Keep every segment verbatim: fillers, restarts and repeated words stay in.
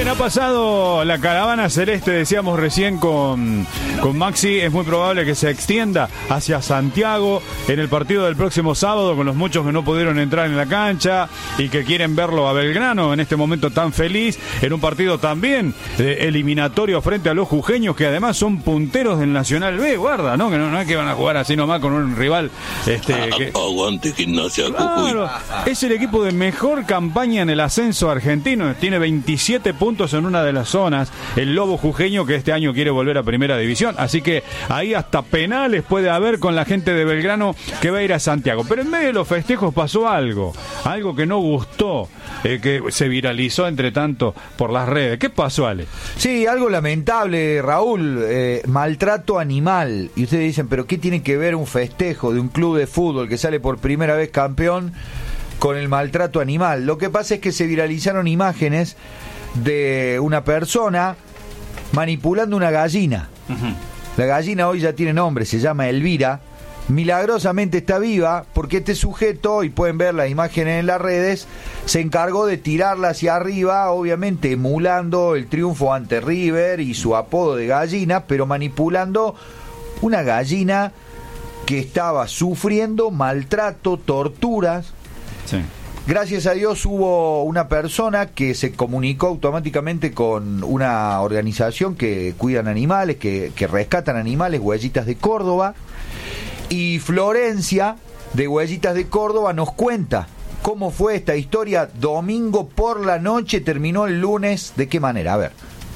Bien, ha pasado la caravana celeste, decíamos recién con, con Maxi. Es muy probable que se extienda hacia Santiago en el partido del próximo sábado, con los muchos que no pudieron entrar en la cancha y que quieren verlo a Belgrano en este momento tan feliz, en un partido también eh, eliminatorio frente a los jujeños, que además son punteros del Nacional B. Guarda, ¿no? Que no, no es que van a jugar así nomás con un rival. Este, que... Aguante Gimnasia Jujuy. Claro, es el equipo de mejor campaña en el ascenso argentino. Tiene veintisiete puntos en una de las zonas, el Lobo Jujeño, que este año quiere volver a Primera División. Así que ahí hasta penales puede haber con la gente de Belgrano que va a ir a Santiago. Pero en medio de los festejos pasó algo, algo que no gustó, eh, que se viralizó entre tanto por las redes. ¿Qué pasó, Ale? Sí, algo lamentable, Raúl, eh, maltrato animal. Y ustedes dicen, ¿pero qué tiene que ver un festejo de un club de fútbol que sale por primera vez campeón con el maltrato animal? Lo que pasa es que se viralizaron imágenes de una persona manipulando una gallina. Uh-huh. La gallina hoy ya tiene nombre, se llama Elvira. Milagrosamente está viva porque este sujeto, y pueden ver las imágenes en las redes, se encargó de tirarla hacia arriba, obviamente emulando el triunfo ante River y su apodo de gallina, pero manipulando una gallina que estaba sufriendo maltrato, torturas. Sí. Gracias a Dios hubo una persona que se comunicó automáticamente con una organización que cuidan animales, que, que rescatan animales, Huellitas de Córdoba, y Florencia de Huellitas de Córdoba nos cuenta cómo fue esta historia. Domingo por la noche, terminó el lunes, ¿de qué manera? A ver.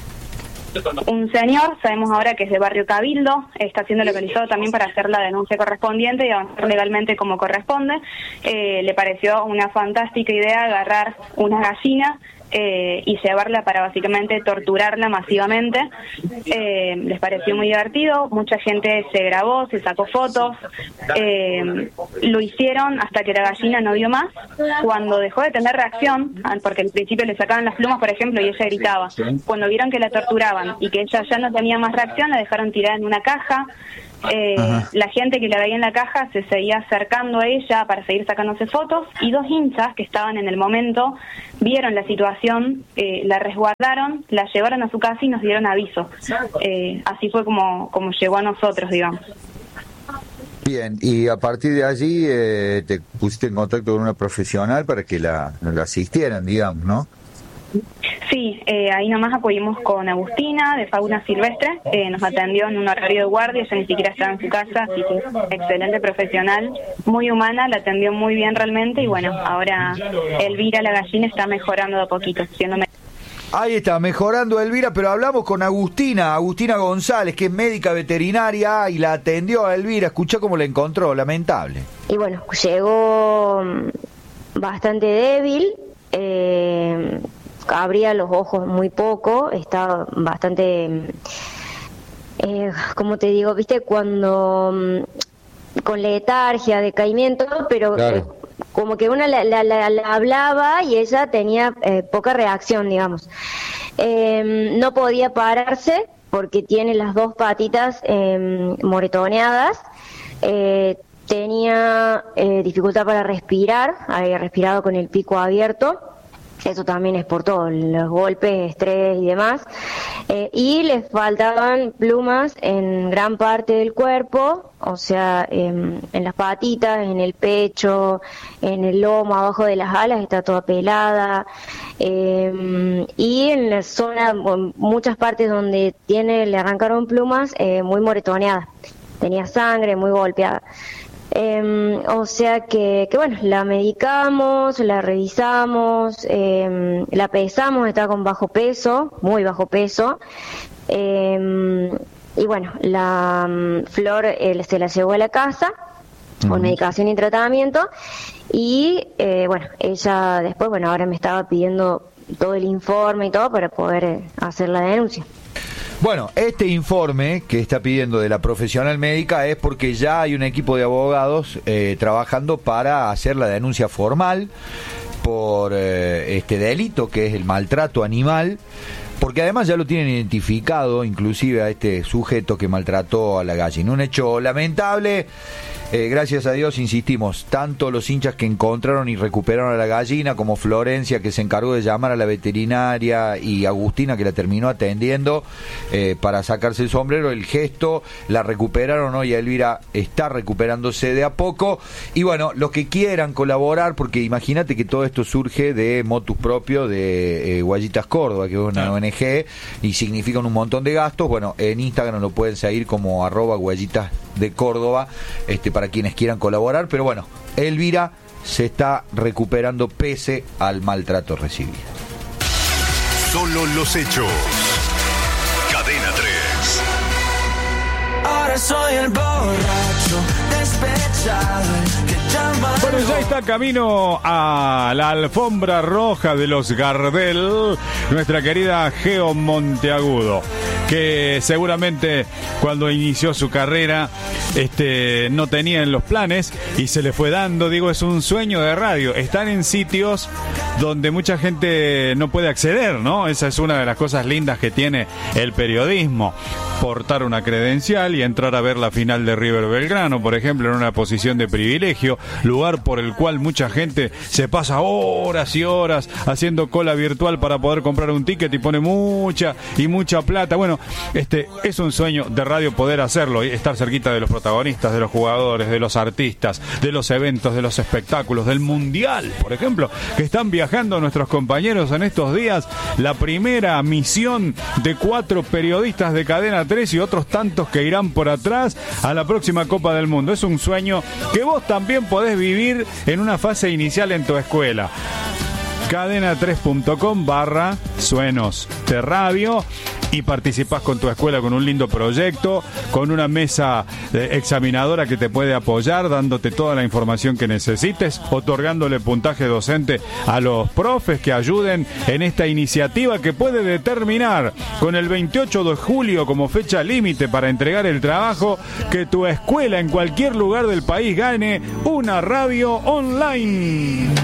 Un señor, sabemos ahora que es de Barrio Cabildo, está siendo localizado también para hacer la denuncia correspondiente y avanzar legalmente como corresponde. Eh, le pareció una fantástica idea agarrar una gallina eh, y llevarla para básicamente torturarla masivamente. Eh, les pareció muy divertido, mucha gente se grabó, se sacó fotos, eh, lo hicieron hasta que la gallina no dio más. Cuando dejó de tener reacción, porque al principio le sacaban las plumas, por ejemplo, y ella gritaba, cuando vieron que la torturaban y que ella ya no tenía más reacción, la dejaron tirada en una caja. Eh, la gente que la veía en la caja se seguía acercando a ella para seguir sacándose fotos, y dos hinchas que estaban en el momento vieron la situación, eh, la resguardaron, la llevaron a su casa y nos dieron aviso. Eh, así fue como, como llegó a nosotros, digamos. Bien, y a partir de allí eh, te pusiste en contacto con una profesional para que la, la asistieran, digamos, ¿no? Sí, eh, ahí nomás acudimos con Agustina de Fauna Silvestre, eh, nos atendió en un horario de guardia, ella ni siquiera estaba en su casa, así que excelente profesional, muy humana, la atendió muy bien realmente, y bueno, ahora Elvira la gallina está mejorando de a poquito, siendo me- Ahí está, mejorando Elvira, pero hablamos con Agustina, Agustina González, que es médica veterinaria y la atendió a Elvira. Escuchá cómo la encontró, lamentable. Y bueno, llegó bastante débil, eh... abría los ojos muy poco, estaba bastante, eh, como te digo, viste, cuando um, con letargia, decaimiento, pero claro. eh, como que una la, la, la, la hablaba y ella tenía eh, poca reacción, digamos. Eh, no podía pararse porque tiene las dos patitas eh, moretoneadas, eh, tenía eh, dificultad para respirar, había respirado con el pico abierto. Eso también es por todo, los golpes, estrés y demás. Eh, y les faltaban plumas en gran parte del cuerpo, o sea, en, en las patitas, en el pecho, en el lomo, abajo de las alas, está toda pelada. Eh, y en la zona, muchas partes donde tiene, le arrancaron plumas, eh, muy moretoneada. Tenía sangre, muy golpeada. Eh, o sea que, que bueno, la medicamos, la revisamos, eh, la pesamos, está con bajo peso, muy bajo peso, eh, y bueno, la um, Flor eh, se la llevó a la casa con uh-huh. medicación y tratamiento, y eh, bueno, ella después, bueno, ahora me estaba pidiendo todo el informe y todo para poder eh, hacer la denuncia. Bueno, este informe que está pidiendo de la profesional médica es porque ya hay un equipo de abogados eh, trabajando para hacer la denuncia formal por eh, este delito que es el maltrato animal porque además ya lo tienen identificado, inclusive a este sujeto que maltrató a la gallina. Un hecho lamentable. Eh, gracias a Dios, insistimos, tanto los hinchas que encontraron y recuperaron a la gallina, como Florencia, que se encargó de llamar a la veterinaria, y Agustina, que la terminó atendiendo eh, para sacarse el sombrero, el gesto, la recuperaron hoy. Elvira está recuperándose de a poco. Y bueno, los que quieran colaborar, porque imagínate que todo esto surge de motus propio de eh, Guayitas Córdoba, que es una O N G y significan un montón de gastos. Bueno, en Instagram lo pueden seguir como arroba Guayitas de Córdoba, este, para quienes quieran colaborar. Pero bueno, Elvira se está recuperando pese al maltrato recibido. Solo los hechos. Cadena tres. Ahora soy el borracho despechado que llama. Bueno, ya está camino a la alfombra roja de los Gardel nuestra querida Geo Monteagudo, que seguramente cuando inició su carrera este, no tenía en los planes y se le fue dando. Digo, es un sueño de radio. Están en sitios donde mucha gente no puede acceder, ¿no? Esa es una de las cosas lindas que tiene el periodismo. Portar una credencial y entrar a ver la final de River Belgrano, por ejemplo, en una posición de privilegio, lugar por el cual mucha gente se pasa horas y horas haciendo cola virtual para poder comprar un ticket y pone mucha y mucha plata. Bueno, este es un sueño de radio poder hacerlo y estar cerquita de los protagonistas, de los jugadores, de los artistas, de los eventos, de los espectáculos, del mundial, por ejemplo, que están viajando nuestros compañeros en estos días. La primera misión de cuatro periodistas de Cadena tres y otros tantos que irán por atrás a la próxima Copa del Mundo. Es un sueño que vos también podés vivir en una fase inicial en tu escuela. cadena tres punto com barra suenos de radio y participás con tu escuela con un lindo proyecto, con una mesa examinadora que te puede apoyar, dándote toda la información que necesites, otorgándole puntaje docente a los profes que ayuden en esta iniciativa que puede determinar con el veintiocho de julio como fecha límite para entregar el trabajo, que tu escuela en cualquier lugar del país gane una radio online.